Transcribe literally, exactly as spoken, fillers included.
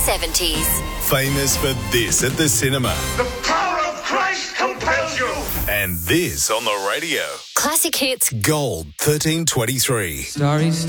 seventies. Famous for this at the cinema. The power of Christ compels you. And this on the radio. Classic hits. Gold thirteen twenty-three. Starry,